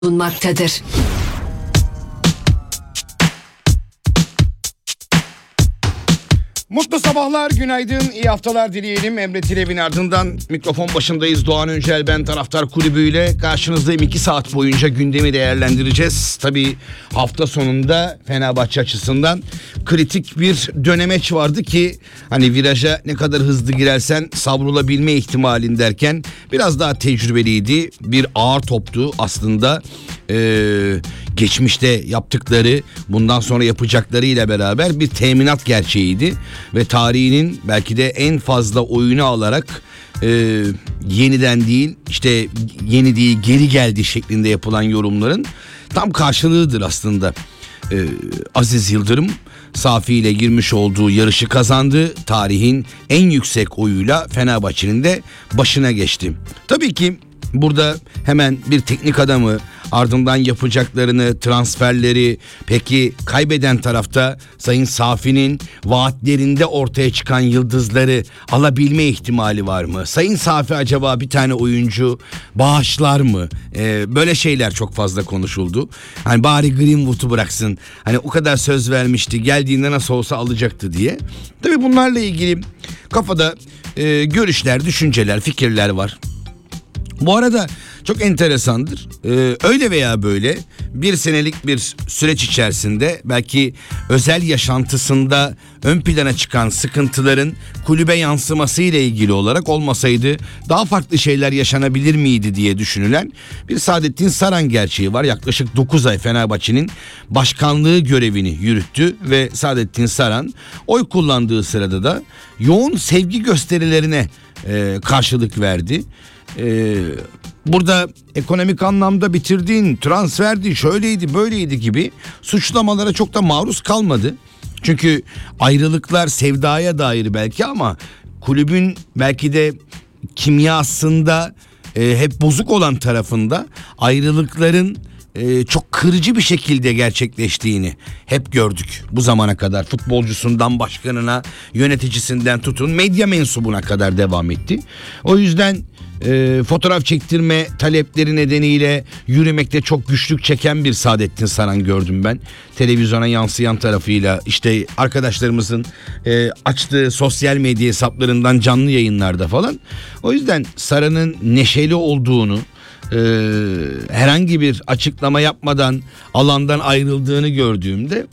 bulunmaktadır. Mutlu sabahlar, günaydın, iyi haftalar dileyelim. Emre Tilev'in ardından mikrofon başındayız. Doğan Öncel ben, Taraftar Kulübü'yle karşınızdayım. 2 saat boyunca gündemi değerlendireceğiz. Tabii hafta sonunda Fenerbahçe açısından kritik bir dönemeç vardı ki hani viraja ne kadar hızlı girersen savrulabilme ihtimalin derken biraz daha tecrübeliydi. Bir ağır toptu aslında. Geçmişte yaptıkları, bundan sonra yapacaklarıyla beraber bir teminat gerçeğiydi ve tarihinin belki de en fazla oyunu alarak yeniden değil, işte yeni değil geri geldi şeklinde yapılan yorumların tam karşılığıdır aslında. Aziz Yıldırım Safi ile girmiş olduğu yarışı kazandı. Tarihin en yüksek oyuyla Fenerbahçe'nin de başına geçti. Tabii ki burada hemen bir teknik adamı, ardından yapacaklarını, transferleri, peki kaybeden tarafta Sayın Safi'nin vaatlerinde ortaya çıkan yıldızları alabilme ihtimali var mı? Sayın Safi acaba bir tane oyuncu bağışlar mı? Böyle şeyler çok fazla konuşuldu. Hani bari Greenwood'u bıraksın. Hani o kadar söz vermişti, geldiğinde nasıl olsa alacaktı diye. Tabii bunlarla ilgili kafada görüşler, düşünceler, fikirler var. Bu arada çok enteresandır. Öyle veya böyle bir senelik bir süreç içerisinde belki özel yaşantısında ön plana çıkan sıkıntıların kulübe yansıması ile ilgili olarak olmasaydı daha farklı şeyler yaşanabilir miydi diye düşünülen bir Saadettin Saran gerçeği var. Yaklaşık 9 ay Fenerbahçe'nin başkanlığı görevini yürüttü ve Saadettin Saran oy kullandığı sırada da yoğun sevgi gösterilerine karşılık verdi. Burada ekonomik anlamda bitirdiğin transferdi, şöyleydi, böyleydi gibi suçlamalara çok da maruz kalmadı. Çünkü ayrılıklar sevdaya dair belki ama kulübün belki de kimyasında hep bozuk olan tarafında ayrılıkların çok kırıcı bir şekilde gerçekleştiğini hep gördük bu zamana kadar. Futbolcusundan başkanına, yöneticisinden tutun medya mensubuna kadar devam etti. O yüzden fotoğraf çektirme talepleri nedeniyle yürümekte çok güçlük çeken bir Saadettin Saran gördüm ben. Televizyona yansıyan tarafıyla, işte arkadaşlarımızın açtığı sosyal medya hesaplarından canlı yayınlarda falan. O yüzden Saran'ın neşeli olduğunu, herhangi bir açıklama yapmadan alandan ayrıldığını gördüğümde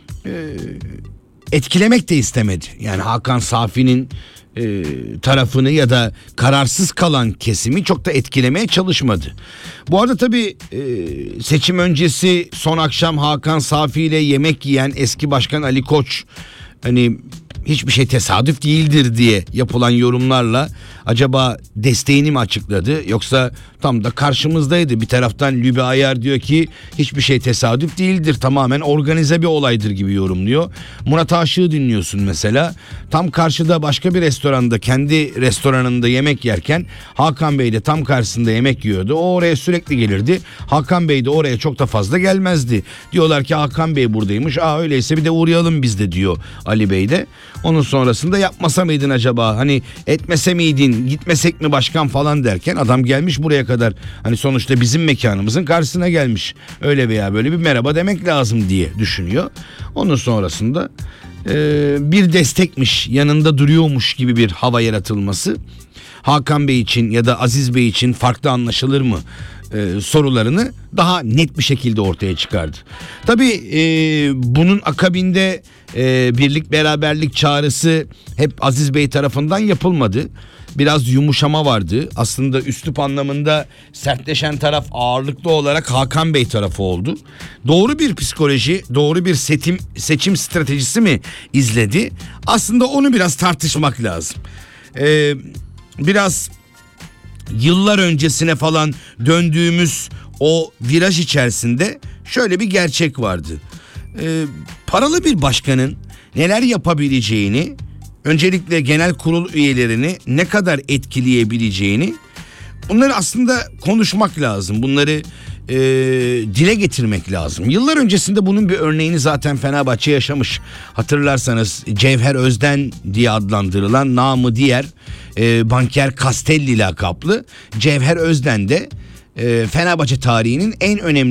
etkilemek de istemedi. Yani Hakan Safi'nin tarafını ya da kararsız kalan kesimi çok da etkilemeye çalışmadı. Bu arada tabii seçim öncesi son akşam Hakan Safi ile yemek yiyen eski başkan Ali Koç hani hiçbir şey tesadüf değildir diye yapılan yorumlarla acaba desteğini mi açıkladı, yoksa tam da karşımızdaydı. Bir taraftan Lübe Ayar diyor ki hiçbir şey tesadüf değildir, tamamen organize bir olaydır gibi yorumluyor. Murat Aşık'ı dinliyorsun mesela, tam karşıda başka bir restoranda, kendi restoranında yemek yerken Hakan Bey de tam karşısında yemek yiyordu. O oraya sürekli gelirdi, Hakan Bey de oraya çok da fazla gelmezdi. Diyorlar ki Hakan Bey buradaymış, öyleyse bir de uğrayalım biz de diyor Ali Bey de. Onun sonrasında yapmasa mıydın acaba, hani etmese miydin, gitmesek mi başkan falan derken adam gelmiş buraya kadar, hani sonuçta bizim mekanımızın karşısına gelmiş, öyle veya böyle bir merhaba demek lazım diye düşünüyor. Onun sonrasında bir destekmiş, yanında duruyormuş gibi bir hava yaratılması Hakan Bey için ya da Aziz Bey için farklı anlaşılır mı sorularını daha net bir şekilde ortaya çıkardı. Tabii bunun akabinde birlik beraberlik çağrısı hep Aziz Bey tarafından yapılmadı. Biraz yumuşama vardı. Aslında üslup anlamında sertleşen taraf ağırlıklı olarak Hakan Bey tarafı oldu. Doğru bir psikoloji, doğru bir seçim stratejisi mi izledi? Aslında onu biraz tartışmak lazım. Biraz yıllar öncesine falan döndüğümüz o viraj içerisinde şöyle bir gerçek vardı. Paralı bir başkanın neler yapabileceğini, öncelikle genel kurul üyelerini ne kadar etkileyebileceğini, bunları aslında konuşmak lazım. Bunları dile getirmek lazım. Yıllar öncesinde bunun bir örneğini zaten Fenerbahçe yaşamış. Hatırlarsanız Cevher Özden diye adlandırılan, namı diğer banker Castelli lakaplı Cevher Özden de Fenerbahçe tarihinin en önemli